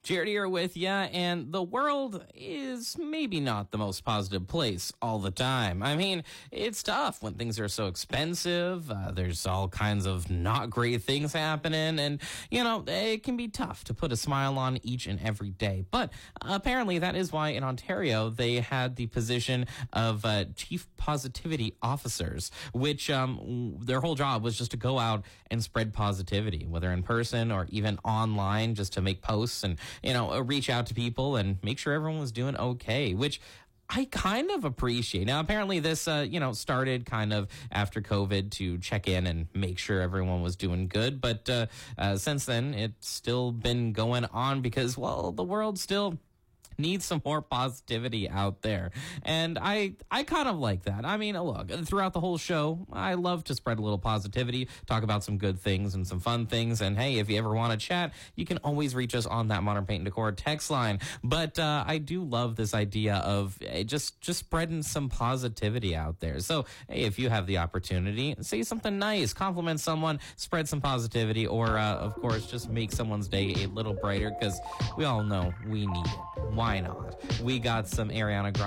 Jared here with you, and the world is maybe not the most positive place all the time. I mean, it's tough when things are so expensive. There's all kinds of not great things happening, and, it can be tough to put a smile on each and every day. But apparently that is why in Ontario they had the position of chief positivity officers, which their whole job was just to go out and spread positivity, whether in person or even online, just to make posts and reach out to people and make sure everyone was doing okay, which I kind of appreciate. Now, apparently this, started kind of after COVID to check in and make sure everyone was doing good. But since then, it's still been going on because, well, the world still needs some more positivity out there. And I kind of like that. I mean, look, throughout the whole show, I love to spread a little positivity, talk about some good things and some fun things. And hey, if you ever want to chat, you can always reach us on that Modern Paint and Decor text line. But I do love this idea of just spreading some positivity out there. So hey, if you have the opportunity, say something nice, compliment someone, spread some positivity, or of course, just make someone's day a little brighter, because we all know we need it. Why not? We got some Ariana Grande